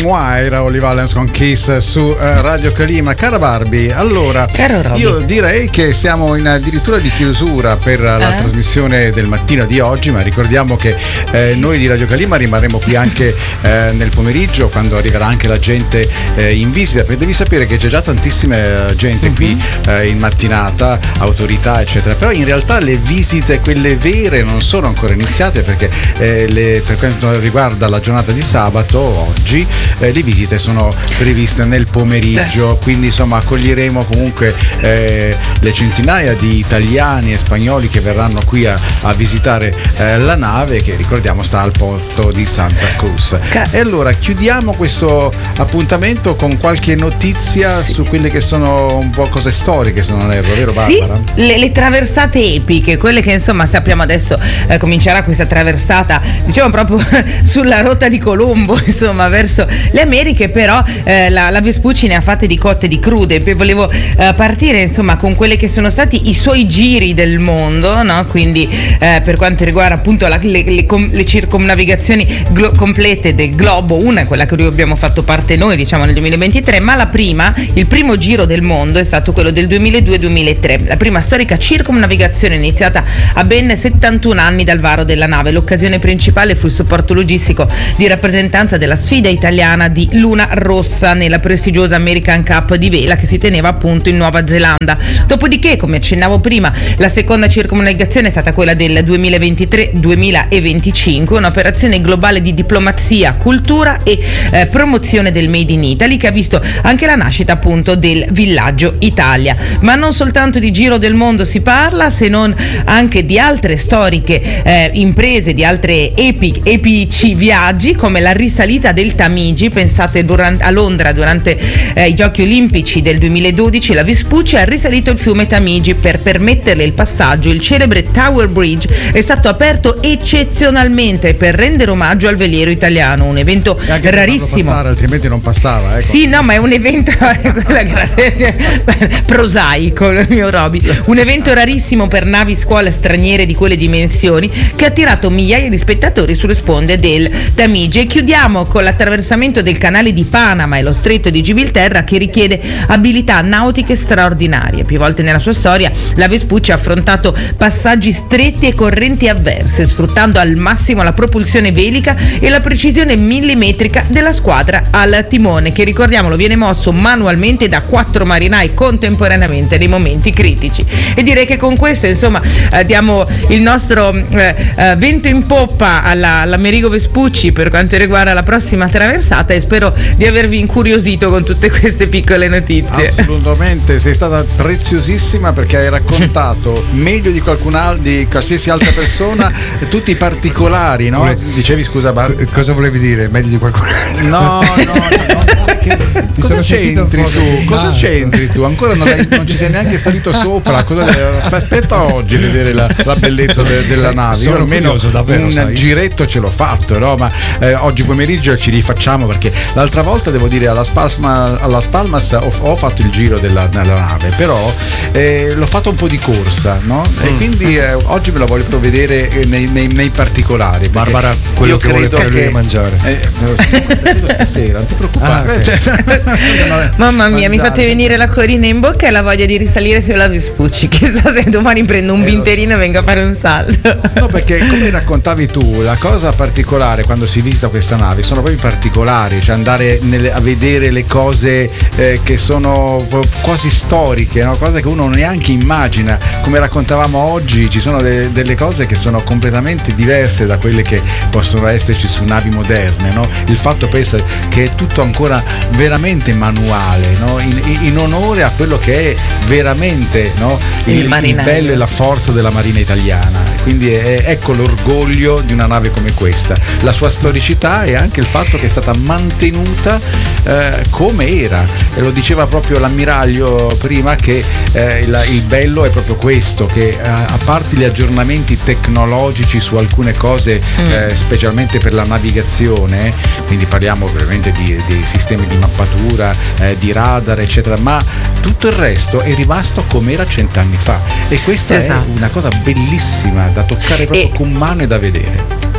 Era Oli Valens con Kiss su Radio Calima. Cara Barbie, allora io direi che siamo addirittura di chiusura per la trasmissione del mattino di oggi, ma ricordiamo che noi di Radio Calima rimarremo qui anche nel pomeriggio, quando arriverà anche la gente in visita, perché devi sapere che c'è già tantissima gente qui in mattinata, autorità eccetera, però in realtà le visite, quelle vere, non sono ancora iniziate, perché per quanto riguarda la giornata di sabato oggi le visite sono previste nel pomeriggio, quindi insomma accoglieremo comunque le centinaia di italiani e spagnoli che verranno qui a visitare la nave, che ricordiamo sta al porto di Santa Cruz. E allora chiudiamo questo appuntamento con qualche notizia su quelle che sono un po' cose storiche, se non erro, vero Barbara? Sì, le traversate epiche, quelle che insomma sappiamo adesso, comincerà questa traversata, diciamo proprio sulla rotta di Colombo, insomma verso le Americhe, però la Vespucci ne ha fatte di cotte e di crude. Volevo partire insomma con quelle che sono stati i suoi giri del mondo, no? Quindi per quanto riguarda appunto le circumnavigazioni complete del globo, una è quella che abbiamo fatto parte noi, diciamo nel 2023, ma il primo giro del mondo è stato quello del 2002-2003, la prima storica circumnavigazione iniziata a ben 71 anni dal varo della nave. L'occasione principale fu il supporto logistico di rappresentanza della sfida italiana di Luna Rossa nella prestigiosa American Cup di vela che si teneva appunto in Nuova Zelanda. Dopodiché, come accennavo prima, la seconda circumnavigazione è stata quella del 2023-2025, un'operazione globale di diplomazia, cultura e promozione del Made in Italy, che ha visto anche la nascita appunto del Villaggio Italia. Ma non soltanto di giro del mondo si parla, se non anche di altre storiche imprese, di altre epici viaggi, come la risalita del Tamigi. Pensate, a Londra durante i Giochi Olimpici del 2012 la Vespucci ha risalito il fiume Tamigi per permetterle il passaggio. Il celebre Tower Bridge è stato aperto eccezionalmente per rendere omaggio al veliero italiano, un evento rarissimo. Altrimenti non passava. Sì, no, ma è un evento prosaico, il mio Roby. Un evento rarissimo per navi scuola straniere di quelle dimensioni, che ha attirato migliaia di spettatori sulle sponde del Tamigi. E chiudiamo con l'attraversamento del canale di Panama e lo stretto di Gibilterra, che richiede abilità nautiche straordinarie. Più volte nella sua storia la Vespucci ha affrontato passaggi stretti e correnti avverse, sfruttando al massimo la propulsione velica e la precisione millimetrica della squadra al timone, che ricordiamolo viene mosso manualmente da 4 marinai contemporaneamente nei momenti critici. E direi che con questo insomma diamo il nostro vento in poppa all'Amerigo Vespucci per quanto riguarda la prossima traversata, e spero di avervi incuriosito con tutte queste piccole notizie. Assolutamente, sei stata preziosissima, perché hai raccontato meglio di di qualsiasi altra persona tutti i particolari, no? Dicevi, scusa Bar? Cosa volevi dire? Meglio di qualcun altro? No. Cosa c'entri tu? Cosa c'entri tu? Ancora non ci sei neanche salito sopra. Aspetta oggi a vedere la bellezza della nave. Io almeno un giretto ce l'ho fatto, no? Ma oggi pomeriggio ci rifacciamo, perché l'altra volta, devo dire, alla Spalmas ho fatto il giro della nave, però l'ho fatto un po' di corsa, no? E quindi oggi me lo voglio vedere nei particolari. Barbara, quello che vuole fare lui è mangiare. Stasera, non ti preoccupare. Mamma mia, mi fate venire la corina in bocca e la voglia di risalire sulla Vespucci. Chissà se domani prendo un binterino e vengo a fare un salto. No, perché come raccontavi tu, la cosa particolare quando si visita questa nave sono proprio i particolari, cioè andare a vedere le cose che sono quasi storiche, no? Cose che uno neanche immagina. Come raccontavamo oggi, ci sono delle cose che sono completamente diverse da quelle che possono esserci su navi moderne, no? Il fatto pensa che è tutto ancora veramente manuale, no? In onore a quello che è veramente, no? il bello e la forza della marina italiana. Quindi ecco l'orgoglio di una nave come questa, la sua storicità e anche il fatto che è stata mantenuta come era, e lo diceva proprio l'ammiraglio prima, che il bello è proprio questo, che a parte gli aggiornamenti tecnologici su alcune cose, specialmente per la navigazione, quindi parliamo veramente di sistemi di mappatura, di radar eccetera, ma tutto il resto è rimasto come era 100 anni fa, e questa è una cosa bellissima da toccare proprio con mano e da vedere.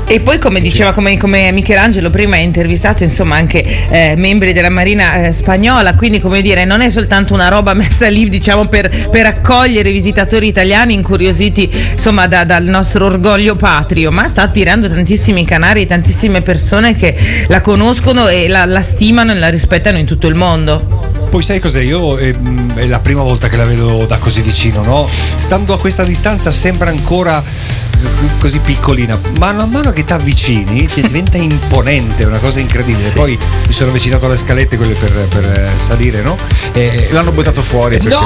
E poi come diceva, come Michelangelo prima ha intervistato insomma anche membri della Marina spagnola, quindi come dire non è soltanto una roba messa lì diciamo per accogliere i visitatori italiani incuriositi insomma dal nostro orgoglio patrio, ma sta attirando tantissimi canari e tantissime persone che la conoscono e la stimano e la rispettano in tutto il mondo. Poi sai cos'è? Io è la prima volta che la vedo da così vicino, no? Stando a questa distanza sembra ancora così piccolina, mano a mano che ti avvicini diventa imponente, una cosa incredibile. Sì. Poi mi sono avvicinato alle scalette, quelle per salire, no? E l'hanno buttato fuori perché...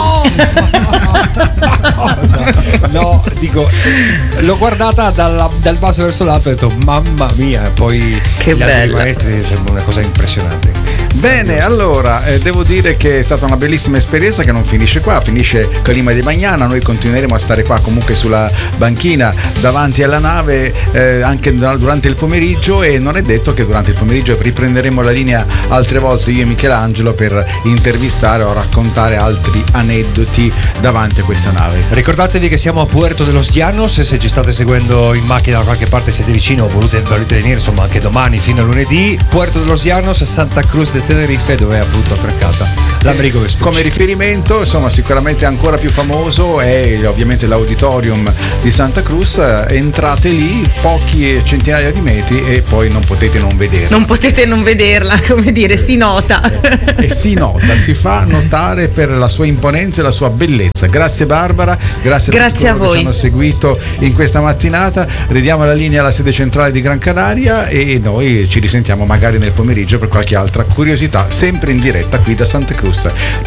no, dico, l'ho guardata dal basso verso l'alto e ho detto mamma mia, poi che gli altri maestri sembra una cosa impressionante. Bene, allora devo dire che è stata una bellissima esperienza che non finisce qua, finisce con Lima di Magnana. Noi continueremo a stare qua comunque sulla banchina davanti alla nave anche durante il pomeriggio, e non è detto che durante il pomeriggio riprenderemo la linea altre volte io e Michelangelo per intervistare o raccontare altri aneddoti davanti a questa nave. Ricordatevi che siamo a Puerto de los Llanos, se ci state seguendo in macchina da qualche parte, siete vicino o volete venire insomma anche domani fino a lunedì. Puerto de los Llanos, Santa Cruz de Tenerife, dove è appunto attraccata l'Americo Vespucci. Come riferimento insomma sicuramente ancora più famoso è ovviamente l'auditorium di Santa Cruz. Entrate lì pochi centinaia di metri e poi non potete non vederla. Non potete non vederla, come dire, si nota. E si nota, si fa notare per la sua imponenza e la sua bellezza. Grazie Barbara, grazie a tutti coloro che ci hanno seguito in questa mattinata. Ridiamo la linea alla sede centrale di Gran Canaria e noi ci risentiamo magari nel pomeriggio per qualche altra curiosità, sempre in diretta qui da Santa Cruz.